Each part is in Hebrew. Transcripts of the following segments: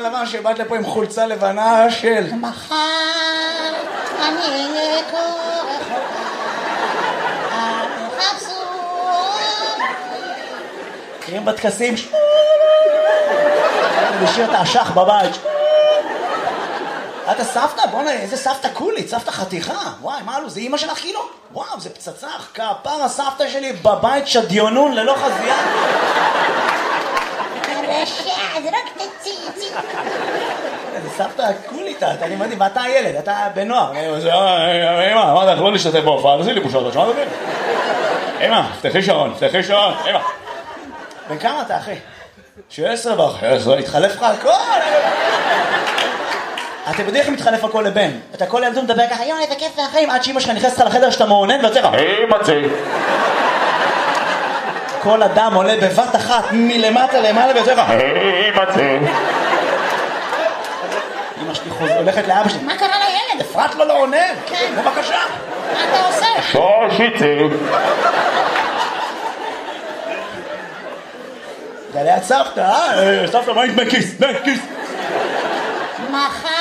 לבן שבאת לפה עם חולצה לבנה של... מחר אני אהיה כה רחוקה, אל תחפשו. מכירים בטקסים? בשיר את האשך בבית. אתה סבתא? בוא'נה, איזה סבתא קולית, סבתא חתיכה. וואי, מה אלו? זה אמא שלך כאילו? וואו, זה פצצה. כפר הסבתא שלי בבית שדיונון ללא חזייה. הרשע, זה רק תציצי. זה סבתא קולית, אני מדהים, ואתה הילד, אתה בנוער. אמא, מה אתה לא להשתתף בהופעה? תעשי לי בושות, שמעת אותי? אמא, פתחי שעון, אמא. בן כמה אתה, אחי? 16 וחצי, התחלף לך הכל. אתם יודעים איך מתחלף הכל לבן? אתה כל ילדו מדבר ככה, יואי, זה כיף והחיים, עד שאמא שלך נכנסת לחדר שאתה מעונן ויוצא לך, מצי. כל אדם עולה בבת אחת מלמטה למעלה ויוצא לך, מצי. אמא שלי הולכת לאבא שלי, מה קרה לילד? אפרת לו לא עונן. כן. בבקשה. מה אתה עושה? שושיצי. זה ליד סבתא, סבתא, מה עם כיס? כיס. מחר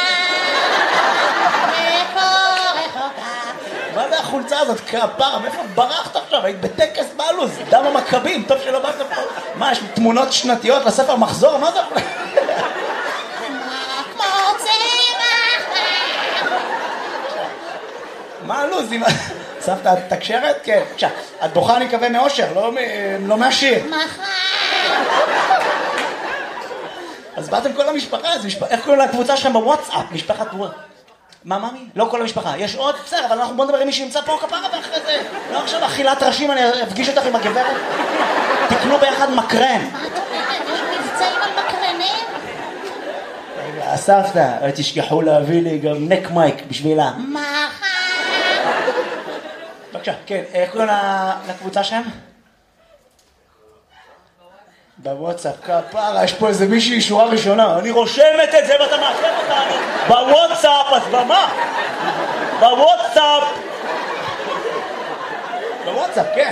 מה זה החולצה הזאת? כפרה, מאיפה ברחת עכשיו? היית בטקס בעלוז, דם המכבים, טוב שלא באת פה. מה, יש תמונות שנתיות לספר מחזור? מה זה? מה הלוז? סבתא, את תקשרת? כן, בבקשה. את בוכה אני מקווה מאושר, לא מהשיר. אז באתם כל המשפחה, איך קוראים לקבוצה שלכם בוואטסאפ? משפחת וואטסאפ. מה, ממי? לא כל המשפחה. יש עוד? בסדר, אבל אנחנו בוא נדבר עם מי שימצא פה כפרה ואחרי זה. לא עכשיו אכילת ראשים, אני אפגיש אותך עם הגברת. תקנו ביחד מקרן. מה את אומרת? יש מבצעים על מקרנים? רגע, סבתא, תשכחו להביא לי גם נק מייק בשבילה. מחר. בבקשה, כן, איך קוראים לקבוצה שלהם? בוואטסאפ, כפרה, יש פה איזה מישהי שורה ראשונה, אני רושמת את זה ואתה מעכב אותנו בוואטסאפ, אז במה? בוואטסאפ, כן.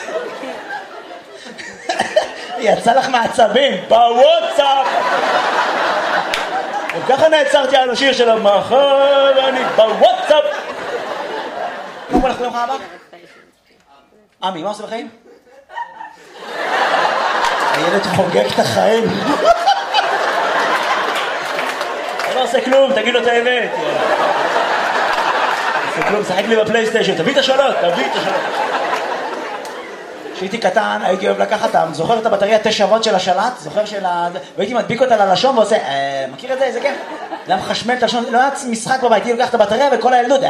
יצא לך מעצבים, בוואטסאפ. וככה נעצרתי על השיר של המחר, אני בוואטסאפ. מה קורה לך ביום הבא? עמי, מה עושה בחיים? הילד חוגג את החיים. לא עושה כלום, תגיד לו את האמת. עושה כלום, שחק לי בפלייסטיישן, תביא את השאלות. כשהייתי קטן, הייתי אוהב לקחת, זוכר את הבטריה 9 וולט של השלט? זוכר והייתי מדביק אותה ללשון ועושה, מכיר את זה? איזה כיף? זה היה מחשמל את הלשון, לא היה משחק בבית, הייתי לוקח את הבטריה וכל הילדות,